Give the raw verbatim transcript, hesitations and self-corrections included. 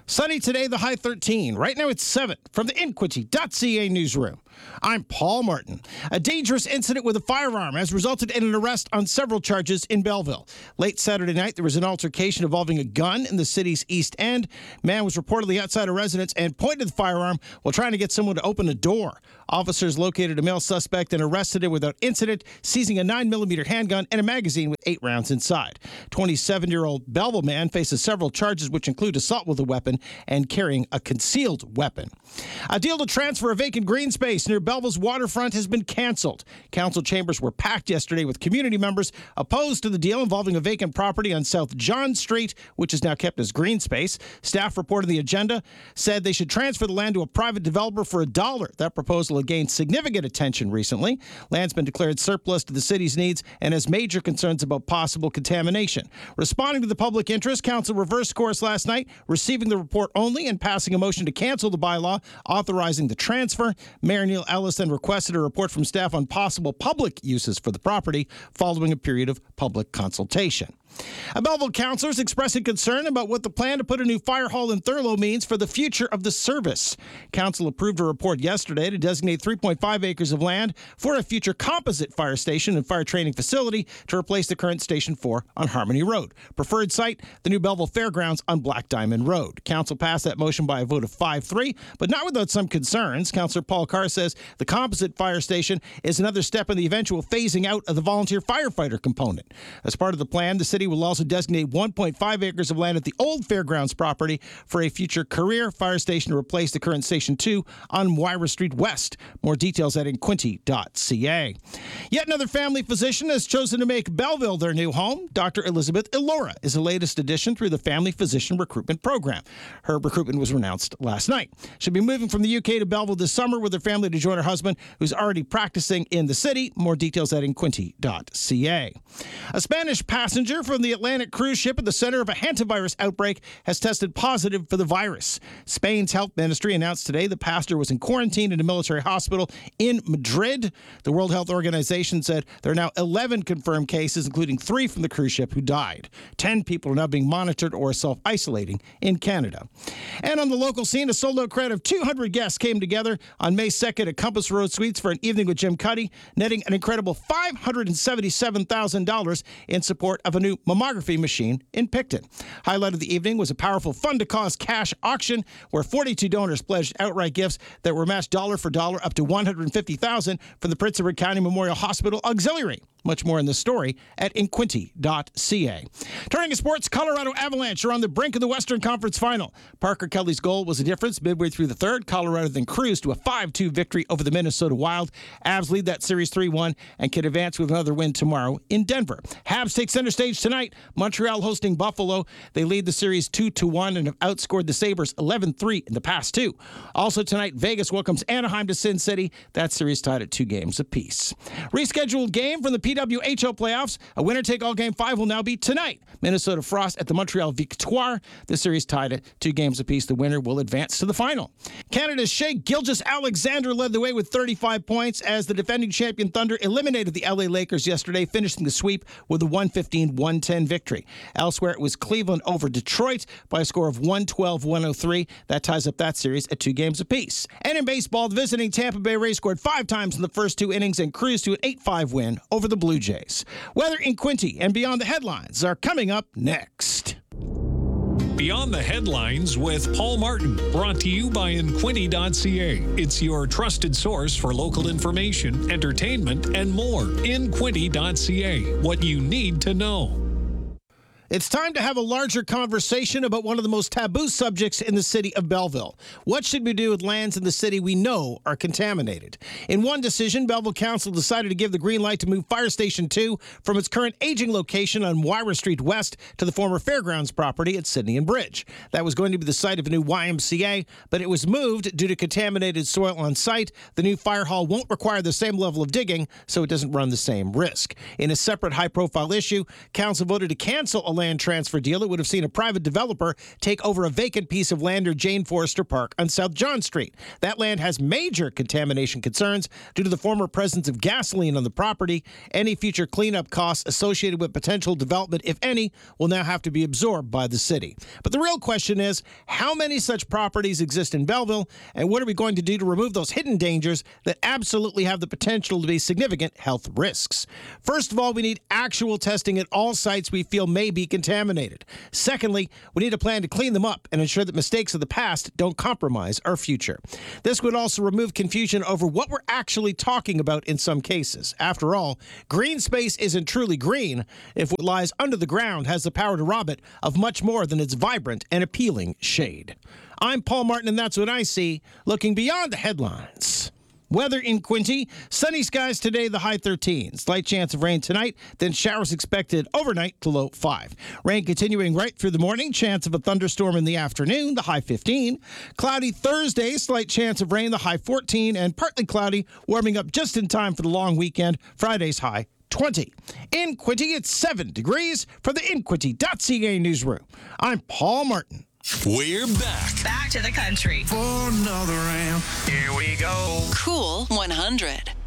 Sunny today, the high thirteen. Right now it's seven. From the Inquity dot C A newsroom, I'm Paul Martin. A dangerous incident with a firearm has resulted in an arrest on several charges in Belleville. Late Saturday night, there was an altercation involving a gun in the city's East End. Man was reportedly outside a residence and pointed the firearm while trying to get someone to open a door. Officers located a male suspect and arrested him without incident, seizing a nine millimeter handgun and a magazine with eight rounds inside. twenty-seven-year-old Belleville man faces several charges, which include assault with a weapon and carrying a concealed weapon. A deal to transfer a vacant green space near Belleville's waterfront has been canceled. Council chambers were packed yesterday with community members opposed to the deal involving a vacant property on South John Street, which is now kept as green space. Staff reported the agenda said they should transfer the land to a private developer for a dollar. That proposal had gained significant attention recently. Land's been declared surplus to the city's needs and has major concerns about possible contamination. Responding to the public interest, Council reversed course last night, receiving the report only and passing a motion to cancel the bylaw authorizing the transfer. Mayor Neil Ellis then requested a report from staff on possible public uses for the property following a period of public consultation. A Belleville councillor is expressing concern about what the plan to put a new fire hall in Thurlow means for the future of the service. Council approved a report yesterday to designate three point five acres of land for a future composite fire station and fire training facility to replace the current Station four on Harmony Road. Preferred site, the new Belleville Fairgrounds on Black Diamond Road. Council passed that motion by a vote of five three, but not without some concerns. Councillor Paul Carr says the composite fire station is another step in the eventual phasing out of the volunteer firefighter component. As part of the plan, the city will also designate one point five acres of land at the old fairgrounds property for a future career fire station to replace the current Station two on Wyra Street West. More details at inquinty dot C A. Yet another family physician has chosen to make Belleville their new home. Doctor Elizabeth Ilora is the latest addition through the Family Physician Recruitment Program. Her recruitment was announced last night. She'll be moving from the U K to Belleville this summer with her family to join her husband, who's already practicing in the city. More details at inquinty dot C A. A Spanish passenger from the Atlantic cruise ship at the center of a hantavirus outbreak has tested positive for the virus. Spain's health ministry announced today the passenger was in quarantine in a military hospital in Madrid. The World Health Organization said there are now eleven confirmed cases, including three from the cruise ship who died. Ten people are now being monitored or self-isolating in Canada. And on the local scene, a sold-out crowd of two hundred guests came together on May second at Compass Road Suites for an evening with Jim Cuddy, netting an incredible five hundred seventy-seven thousand dollars in support of a new mammography machine in Picton. Highlight of the evening was a powerful fund-to-cause cash auction where forty-two donors pledged outright gifts that were matched dollar for dollar up to one hundred fifty thousand dollars from the Prince Edward County Memorial Hospital Auxiliary. Much more in the story at inquinty dot C A. Turning to sports, Colorado Avalanche are on the brink of the Western Conference Final. Parker Kelly's goal was a difference midway through the third. Colorado then cruised to a five two victory over the Minnesota Wild. Avs lead that series three one and can advance with another win tomorrow in Denver. Habs take center stage tonight. Montreal hosting Buffalo. They lead the series two to one and have outscored the Sabres eleven three in the past two. Also tonight, Vegas welcomes Anaheim to Sin City. That series tied at two games apiece. Rescheduled game from the P W H L playoffs. A winner-take-all game five will now be tonight. Minnesota Frost at the Montreal Victoire. The series tied at two games apiece. The winner will advance to the final. Canada's Shea Gilgeous-Alexander led the way with thirty-five points as the defending champion Thunder eliminated the L A Lakers yesterday, finishing the sweep with a one fifteen to one ten victory. Elsewhere, it was Cleveland over Detroit by a score of one twelve to one oh three. That ties up that series at two games apiece. And in baseball, the visiting Tampa Bay Rays scored five times in the first two innings and cruised to an eight five win over the Blue Jays. Weather in Quinty and Beyond the Headlines are coming up next. Beyond the Headlines with Paul Martin, brought to you by inquinty dot C A. It's your trusted source for local information, entertainment, and more. inquinty dot C A. What you need to know. It's time to have a larger conversation about one of the most taboo subjects in the city of Belleville. What should we do with lands in the city we know are contaminated? In one decision, Belleville Council decided to give the green light to move Fire Station two from its current aging location on Wyra Street West to the former fairgrounds property at Sydney and Bridge. That was going to be the site of a new Y M C A, but it was moved due to contaminated soil on site. The new fire hall won't require the same level of digging, so it doesn't run the same risk. In a separate high-profile issue, Council voted to cancel a land transfer deal, it would have seen a private developer take over a vacant piece of land near Jane Forrester Park on South John Street. That land has major contamination concerns due to the former presence of gasoline on the property. Any future cleanup costs associated with potential development, if any, will now have to be absorbed by the city. But the real question is, how many such properties exist in Belleville, and what are we going to do to remove those hidden dangers that absolutely have the potential to be significant health risks? First of all, we need actual testing at all sites we feel may be contaminated. Secondly, we need a plan to clean them up and ensure that mistakes of the past don't compromise our future. This would also remove confusion over what we're actually talking about in some cases. After all, green space isn't truly green if what lies under the ground has the power to rob it of much more than its vibrant and appealing shade. I'm Paul Martin, and that's what I see, looking beyond the headlines. Weather in Quinte, sunny skies today, the high thirteen. Slight chance of rain tonight, then showers expected overnight to low five. Rain continuing right through the morning, chance of a thunderstorm in the afternoon, the high fifteen. Cloudy Thursday, slight chance of rain, the high fourteen, and partly cloudy, warming up just in time for the long weekend, Friday's high twenty. In Quinte, it's seven degrees from the in quinte dot c a newsroom. I'm Paul Martin. We're back. Back to the country. For another round. Here we go. Cool one hundred.